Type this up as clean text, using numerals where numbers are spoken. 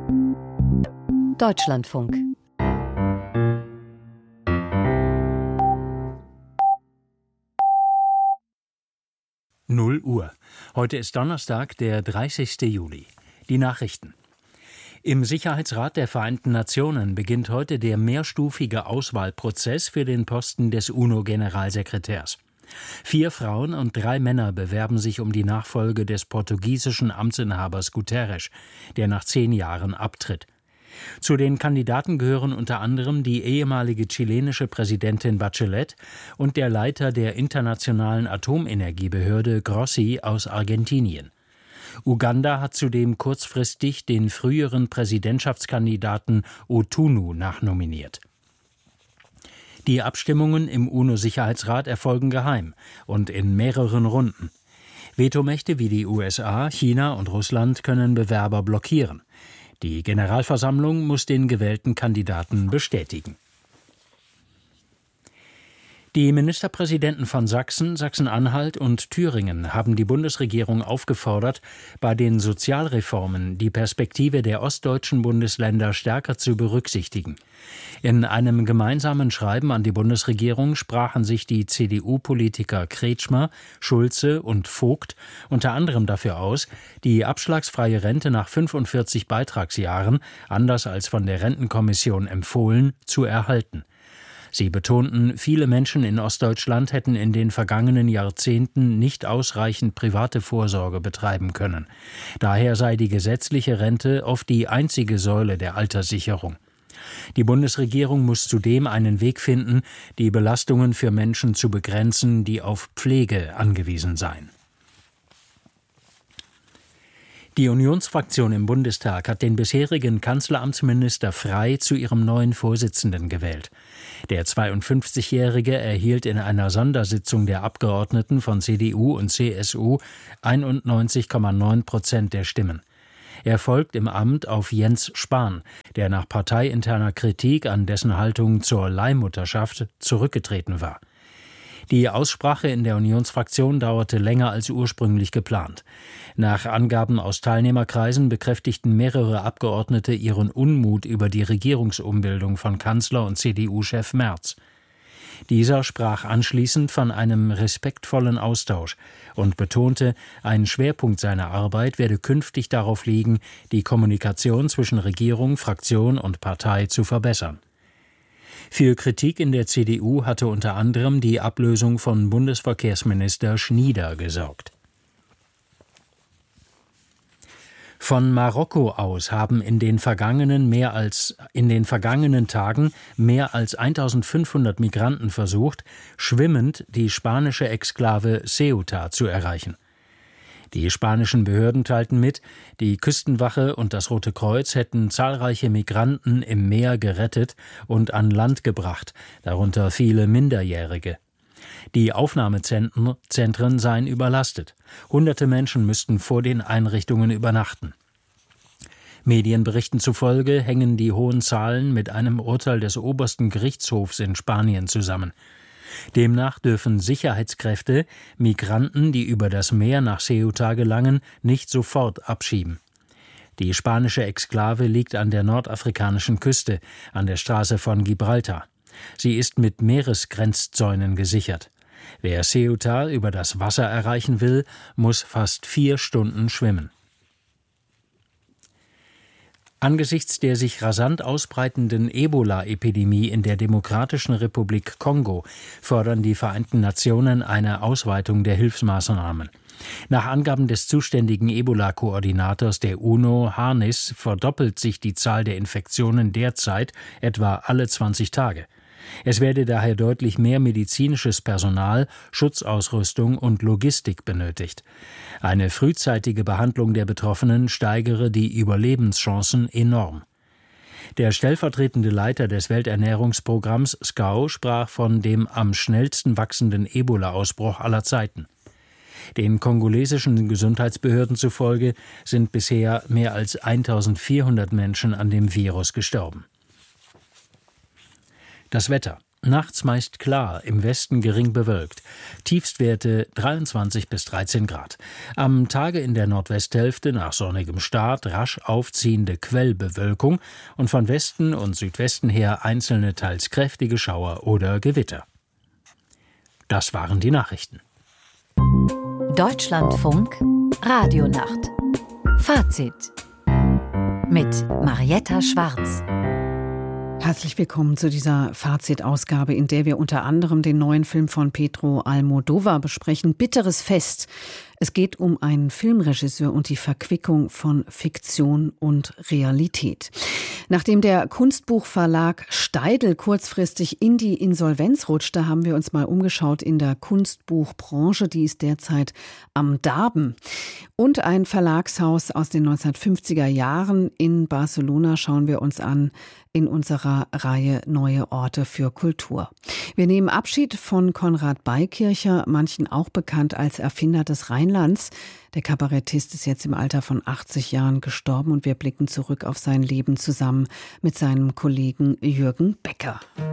Deutschlandfunk. Uhr. Heute ist Donnerstag, der 30. Juli. Die Nachrichten. Im Sicherheitsrat der Vereinten Nationen beginnt heute der mehrstufige Auswahlprozess für den Posten des UNO-Generalsekretärs. 4 Frauen und 3 Männer bewerben sich um die Nachfolge des portugiesischen Amtsinhabers Guterres, der nach 10 Jahren abtritt. Zu den Kandidaten gehören unter anderem die ehemalige chilenische Präsidentin Bachelet und der Leiter der Internationalen Atomenergiebehörde Grossi aus Argentinien. Uganda hat zudem kurzfristig den früheren Präsidentschaftskandidaten Otunu nachnominiert. Die Abstimmungen im UNO-Sicherheitsrat erfolgen geheim und in mehreren Runden. Vetomächte wie die USA, China und Russland können Bewerber blockieren. Die Generalversammlung muss den gewählten Kandidaten bestätigen. Die Ministerpräsidenten von Sachsen, Sachsen-Anhalt und Thüringen haben die Bundesregierung aufgefordert, bei den Sozialreformen die Perspektive der ostdeutschen Bundesländer stärker zu berücksichtigen. In einem gemeinsamen Schreiben an die Bundesregierung sprachen sich die CDU-Politiker Kretschmer, Schulze und Vogt unter anderem dafür aus, die abschlagsfreie Rente nach 45 Beitragsjahren, anders als von der Rentenkommission empfohlen, zu erhalten. Sie betonten, viele Menschen in Ostdeutschland hätten in den vergangenen Jahrzehnten nicht ausreichend private Vorsorge betreiben können. Daher sei die gesetzliche Rente oft die einzige Säule der Alterssicherung. Die Bundesregierung muss zudem einen Weg finden, die Belastungen für Menschen zu begrenzen, die auf Pflege angewiesen seien. Die Unionsfraktion im Bundestag hat den bisherigen Kanzleramtsminister Frey zu ihrem neuen Vorsitzenden gewählt. Der 52-Jährige erhielt in einer Sondersitzung der Abgeordneten von CDU und CSU 91,9% der Stimmen. Er folgt im Amt auf Jens Spahn, der nach parteiinterner Kritik an dessen Haltung zur Leihmutterschaft zurückgetreten war. Die Aussprache in der Unionsfraktion dauerte länger als ursprünglich geplant. Nach Angaben aus Teilnehmerkreisen bekräftigten mehrere Abgeordnete ihren Unmut über die Regierungsumbildung von Kanzler und CDU-Chef Merz. Dieser sprach anschließend von einem respektvollen Austausch und betonte, ein Schwerpunkt seiner Arbeit werde künftig darauf liegen, die Kommunikation zwischen Regierung, Fraktion und Partei zu verbessern. Für Kritik in der CDU hatte unter anderem die Ablösung von Bundesverkehrsminister Schnieder gesorgt. Von Marokko aus haben in den vergangenen Tagen mehr als 1500 Migranten versucht, schwimmend die spanische Exklave Ceuta zu erreichen. Die spanischen Behörden teilten mit, die Küstenwache und das Rote Kreuz hätten zahlreiche Migranten im Meer gerettet und an Land gebracht, darunter viele Minderjährige. Die Aufnahmezentren seien überlastet. Hunderte Menschen müssten vor den Einrichtungen übernachten. Medienberichten zufolge hängen die hohen Zahlen mit einem Urteil des obersten Gerichtshofs in Spanien zusammen. Demnach dürfen Sicherheitskräfte Migranten, die über das Meer nach Ceuta gelangen, nicht sofort abschieben. Die spanische Exklave liegt an der nordafrikanischen Küste, an der Straße von Gibraltar. Sie ist mit Meeresgrenzzäunen gesichert. Wer Ceuta über das Wasser erreichen will, muss fast 4 Stunden schwimmen. Angesichts der sich rasant ausbreitenden Ebola-Epidemie in der Demokratischen Republik Kongo fordern die Vereinten Nationen eine Ausweitung der Hilfsmaßnahmen. Nach Angaben des zuständigen Ebola-Koordinators der UNO, Harnis, verdoppelt sich die Zahl der Infektionen derzeit etwa alle 20 Tage. Es werde daher deutlich mehr medizinisches Personal, Schutzausrüstung und Logistik benötigt. Eine frühzeitige Behandlung der Betroffenen steigere die Überlebenschancen enorm. Der stellvertretende Leiter des Welternährungsprogramms, SCAO, sprach von dem am schnellsten wachsenden Ebola-Ausbruch aller Zeiten. Den kongolesischen Gesundheitsbehörden zufolge sind bisher mehr als 1400 Menschen an dem Virus gestorben. Das Wetter. Nachts meist klar, im Westen gering bewölkt. Tiefstwerte 23 bis 13 Grad. Am Tage in der Nordwesthälfte nach sonnigem Start rasch aufziehende Quellbewölkung und von Westen und Südwesten her einzelne teils kräftige Schauer oder Gewitter. Das waren die Nachrichten. Deutschlandfunk Radionacht. Fazit mit Marietta Schwarz. Herzlich willkommen zu dieser Fazit-Ausgabe, in der wir unter anderem den neuen Film von Pedro Almodóvar besprechen, Bitteres Fest. Es geht um einen Filmregisseur und die Verquickung von Fiktion und Realität. Nachdem der Kunstbuchverlag Steidl kurzfristig in die Insolvenz rutschte, haben wir uns mal umgeschaut in der Kunstbuchbranche. Die ist derzeit am Darben. Und ein Verlagshaus aus den 1950er Jahren in Barcelona schauen wir uns an in unserer Reihe Neue Orte für Kultur. Wir nehmen Abschied von Konrad Beikircher, manchen auch bekannt als Erfinder des Rheinlands. Der Kabarettist ist jetzt im Alter von 80 Jahren gestorben und wir blicken zurück auf sein Leben zusammen mit seinem Kollegen Jürgen Becker.